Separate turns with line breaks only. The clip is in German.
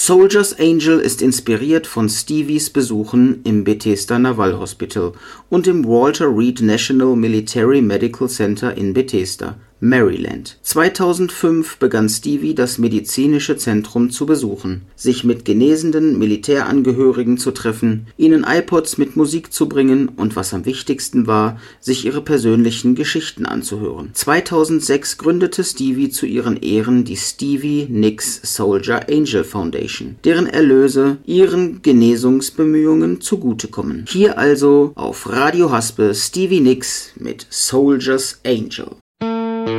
Soldier's Angel ist inspiriert von Stevies Besuchen im Bethesda Naval Hospital und im Walter Reed National Military Medical Center in Bethesda, Maryland. 2005 begann Stevie das medizinische Zentrum zu besuchen, sich mit genesenden Militärangehörigen zu treffen, ihnen iPods mit Musik zu bringen und was am wichtigsten war, sich ihre persönlichen Geschichten anzuhören. 2006 gründete Stevie zu ihren Ehren die Stevie Nicks Soldier Angel Foundation, deren Erlöse ihren Genesungsbemühungen zugutekommen. Hier also auf Radio Haspe Stevie Nicks mit Soldier's Angel.